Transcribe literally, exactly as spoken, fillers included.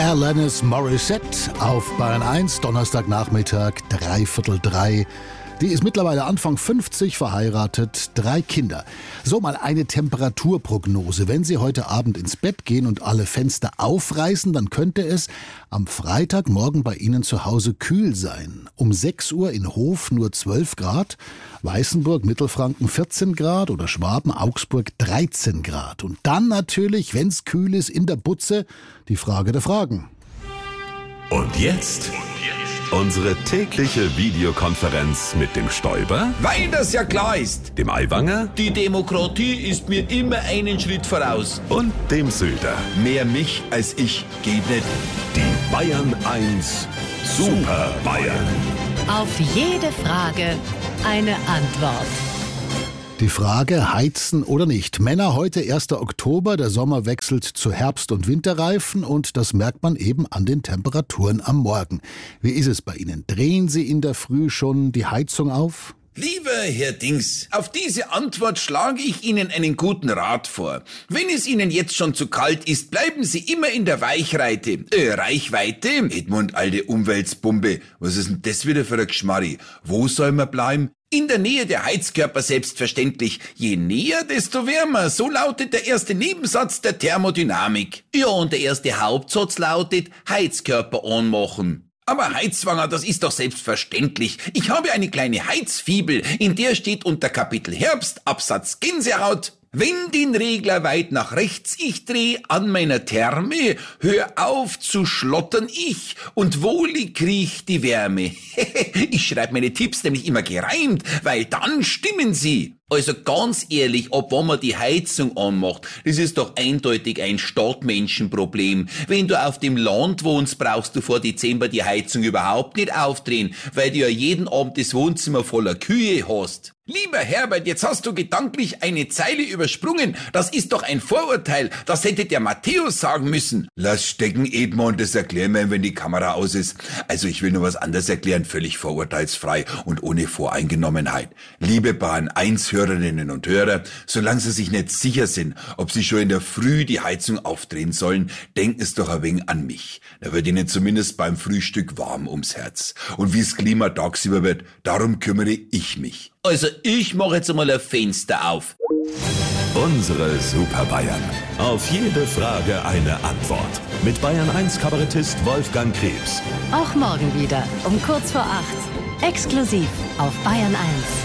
Alanis Morissette auf Bayern eins, Donnerstagnachmittag, dreiviertel drei. Die ist mittlerweile Anfang fünfzig, verheiratet, drei Kinder. So, mal eine Temperaturprognose. Wenn Sie heute Abend ins Bett gehen und alle Fenster aufreißen, dann könnte es am Freitagmorgen bei Ihnen zu Hause kühl sein. Um sechs Uhr in Hof nur zwölf Grad, Weißenburg, Mittelfranken vierzehn Grad oder Schwaben, Augsburg dreizehn Grad. Und dann natürlich, wenn's kühl ist, in der Butze die Frage der Fragen. Und jetzt unsere tägliche Videokonferenz mit dem Stoiber, Weil das ja klar ist. dem Aiwanger Die Demokratie ist mir immer einen Schritt voraus. und dem Söder. Mehr mich als ich geht nicht. Die Bayern eins Super Bayern. Auf jede Frage eine Antwort. Die Frage, heizen oder nicht. Männer, heute erster Oktober, der Sommer wechselt zu Herbst- und Winterreifen und das merkt man eben an den Temperaturen am Morgen. Wie ist es bei Ihnen? Drehen Sie in der Früh schon die Heizung auf? Lieber Herr Dings, auf diese Antwort schlage ich Ihnen einen guten Rat vor. Wenn es Ihnen jetzt schon zu kalt ist, bleiben Sie immer in der Weichreite, äh, Reichweite. Edmund, alte Umweltsbombe, was ist denn das wieder für ein Geschmarri? Wo soll man bleiben? In der Nähe der Heizkörper selbstverständlich. Je näher, desto wärmer. So lautet der erste Nebensatz der Thermodynamik. Ja, und der erste Hauptsatz lautet Heizkörper anmachen. Aber Heizwanger, das ist doch selbstverständlich. Ich habe eine kleine Heizfibel, in der steht unter Kapitel Herbst, Absatz Gänsehaut: Wenn den Regler weit nach rechts ich dreh an meiner Therme, hör auf zu schlottern ich und wohlig riecht die Wärme. Ich schreibe meine Tipps nämlich immer gereimt, weil dann stimmen sie. Also ganz ehrlich, ob wann man die Heizung anmacht, das ist doch eindeutig ein Stadtmenschenproblem. Wenn du auf dem Land wohnst, brauchst du vor Dezember die Heizung überhaupt nicht aufdrehen, weil du ja jeden Abend das Wohnzimmer voller Kühe hast. Lieber Herbert, jetzt hast du gedanklich eine Zeile übersprungen. Das ist doch ein Vorurteil. Das hätte der Matthäus sagen müssen. Lass stecken, Edmund, das erklären wir, wenn die Kamera aus ist. Also ich will nur was anderes erklären, völlig vorurteilsfrei und ohne Voreingenommenheit. Liebe Bahn eins Hörerinnen und Hörer, solange Sie sich nicht sicher sind, ob Sie schon in der Früh die Heizung aufdrehen sollen, denken Sie doch ein wenig an mich. Da wird Ihnen zumindest beim Frühstück warm ums Herz. Und wie das Klima tagsüber wird, darum kümmere ich mich. Also ich mache jetzt einmal ein Fenster auf. Unsere Super Bayern. Auf jede Frage eine Antwort. Mit Bayern eins Kabarettist Wolfgang Krebs. Auch morgen wieder um kurz vor acht. Exklusiv auf Bayern eins.